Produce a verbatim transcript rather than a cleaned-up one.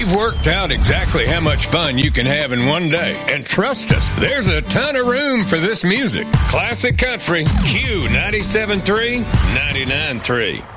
We've worked out exactly how much fun you can have in one day. And trust us, there's a ton of room for this music. Classic Country, Q ninety-seven point three, ninety-nine point three.